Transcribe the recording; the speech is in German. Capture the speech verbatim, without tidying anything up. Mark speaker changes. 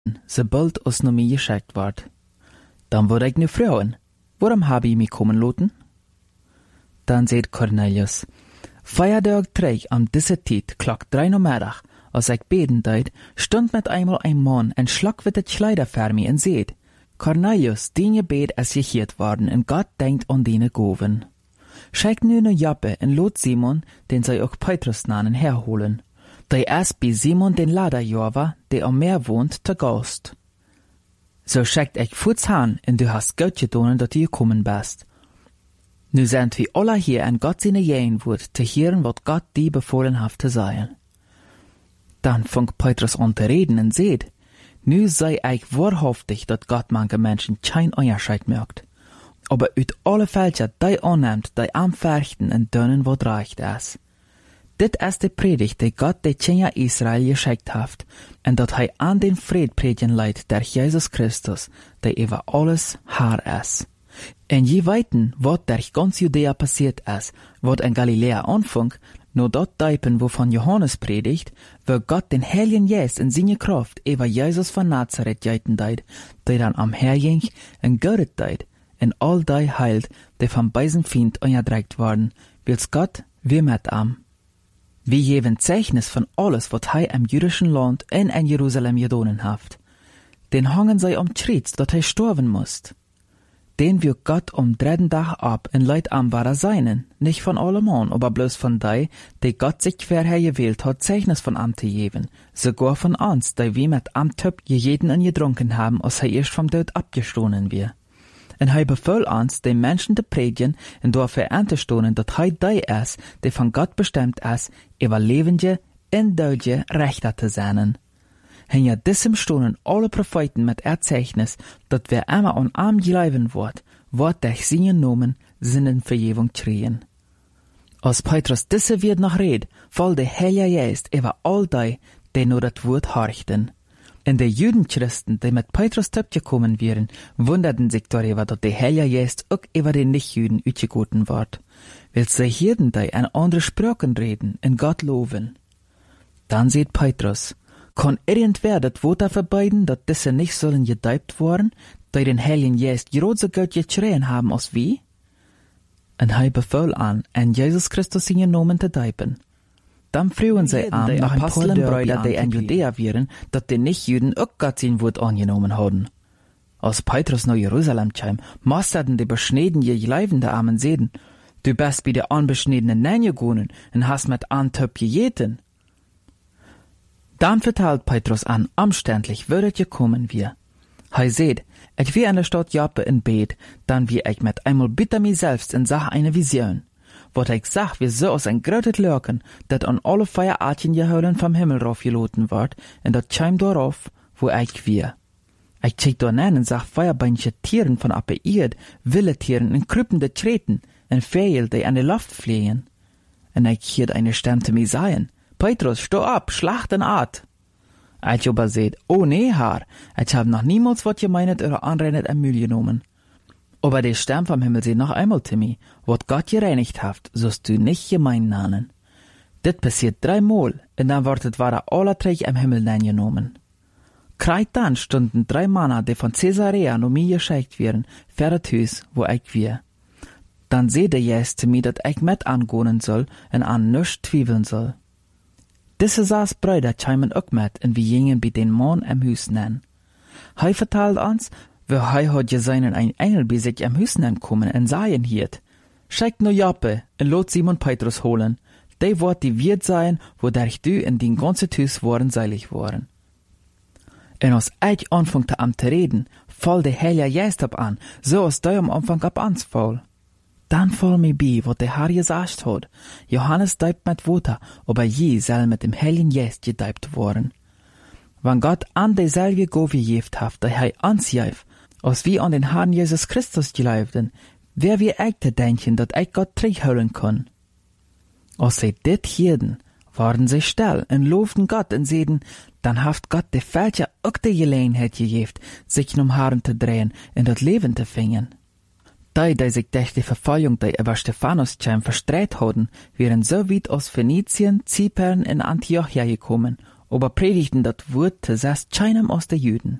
Speaker 1: sobald os no mir geschickt ward. Dann wurde ich ne Frauen, warum habe ich mich kommen lassen? Dann seht Cornelius, Feiertag drei am diese Tijd, klock drei no Mittag, als ich beten deed, stund mit einmal ein Mann en schlag wird het Kleider für mich en seht, Cornelius, dien je bet es geheerd worden, en Gott denkt an dine Goven. Schickt nu ne Joppe en lot Simon, den sei auch Petrus nanen herholen. Der erst bei Simon den Laderjorva, der am Meer wohnt, te Gast. So schickt ich Futs han, en du hast Gott gedonen, dat du gekommen bist. Nu sind wir alle hier en Gott seine Jähen wird, te hören, wat Gott die befohlen haft te sein. Dann fängt Petrus an te reden en seht, nu sei ich wahrhaftig, dat Gott manche Menschen kein Unterschied merkt. Aber uit alle Fälscher, die annimmt, die anferchten en dönnen, wat reicht es. Dit ist die Predigt, die Gott die Kinder Israel geschickt haft, en dat hij an den Fried predigen leidt, der Jesus Christus, der über alles Herr ist. En je weiten, wat der ganz Judäa passiert ist, wat in Galiläa anfang, no dat Deipen, wovon Johannes predigt, wo Gott den Heiligen Geist in seine Kraft über Jesus von Nazareth geiten deit, der dann am Herjing en Göret deit, en all die heilt, die vom beisen Feind angedrückt worden, wils Gott wie mit am. Wie jeven Zeichnis von alles, wat hij im jüdischen Land en in Jerusalem gedonen haft. Den hangen sei um Schritt, dat hij sterben musst. Den wird Gott um dritten Tag ab en Leid am war seinen, nicht von allemann, aber bloß von die, die Gott sich vorher gewählt hat, Zeichnis von am zu geben, sogar von uns, die wir mit am Töp jeden en getrunken haben, als hij erst vom Tod abgestohlen wir. En hij befahl uns, den Menschen zu predigen, en dafür anzustohlen, dat hij die ist, die von Gott bestimmt ist, über lebende, en dode Rechter zu sein. En ja diesem stohlen alle Propheten mit Erzeichnis, dat wer immer an arm geleiben wird, wird durch seinen Namen Sinnen Vergebung kriegen. Als Petrus diese wird noch red, fall der Heilige Geist über all die, die nur das Wort horchten. En de Judenchristen, die mit Petrus gekommen wären, wunderten sich darüber, dass der Heilige Geist auch über den Nichtjuden uitgegoten ward, weil sie hierden die an andere Sprachen reden und Gott loben. Dann sieht Petrus, kann irgendwer das Wort verbeiden, dass diese nicht sollen gedeibt worden, die den Heiligen Geist gerade so gut geschrien haben als wie? Und er befahl an, an Jesus Christus seinen Namen zu deiben. Dann frühen sie an, nach Apostelbrüder, die in Judäa wären, dass die Nichtjuden auch Gott sein Wort angenommen haben. Als Petrus nach Jerusalem kam, masterten die beschneden je leibende Armen sehen, du bist bei der unbeschnedenen Nein gegangen und hast mit Antöp gejeten. Dann verteilt Petrus an, umständlich würdet ihr kommen wir. Hei seht, ich wie in der Stadt Joppe in Bet, dann wie ich mit einmal bitte mir selbst in Sache eine Vision. Wat ich sag, wie so aus ein grötet Lurken, dat an alle Feierartchen geholen vom Himmel rauf geloten ward, en dat scheim darauf, wo ich wir. Ich check da nen und sag Feuerbeinche Tieren von appe Erd, wilde Tieren en krüppende Treten, en Vögel, die an die Luft fliegen. En ich hiert eine Stimme zu mir sagen, Petrus, steh ab, schlacht en Art. Ich aber seht, oh nee, Herr, ich hab noch niemals wat gemeinet oder anrennet am Müll genommen. Aber der Stern vom Himmel sieht noch einmal, Timmy, wat Gott gereinigt haft, sollst du nicht gemein nannen. Dit passiert dreimal, und dann wartet war alle drei am Himmel genommen. Kreit dann stunden drei Männer, die von Caesarea no mir geschickt werden, für das Haus, wo ich wir. Dann seht der Jesus zu mir, dat ich mit angehen soll, und an nichts zweifeln soll. Diese saß Brüder chimen auch mit, und wir gingen bei den Mann am Haus nennen. Hei verteilt uns, wo hei hat geseinen ein Engel bei sich am Hüsnen kommen en seien hiert. Schickt no Joppe en lot Simon Petrus holen, die wird die Wirt sein, wo durch du in den ganzen Hüs waren seilig waren. En als ich anfangte am zu reden, fall der Heilige Geist ab an, so als der am Anfang ab ans fall. Dann fall mir bei, wat der Herr gesagt hat, Johannes deibt mit Wasser, aber je soll mit dem Heiligen Geist gedeibt worden. Wenn Gott an derselbe Gabe gegeben hat, die er uns gab, als wie an den Herrn Jesus Christus geleibten, wer wir echt denken, dat ich Gott zurückholen kann. Als sie dit hierden, waren sie still und lobten Gott und seiden, dann haft Gott de Fälscher auch die Gelegenheit gegeben, sich um Herren zu drehen und das Leben zu fingen. Die, die sich durch die Verfolgung, die über Stephanus kam, verstreut hatten, wären so weit aus Phönizien, Zypern und Antiochia gekommen, aber predigten dat Wort zuerst keinem aus der Juden.